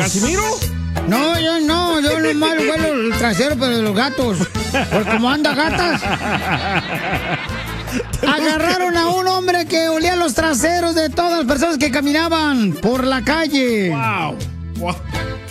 ¿Casimiro? No, yo nomás huelo el trasero, pero de los gatos. Porque como anda gatas. Agarraron a un hombre que olía los traseros de todas las personas que caminaban por la calle. Wow.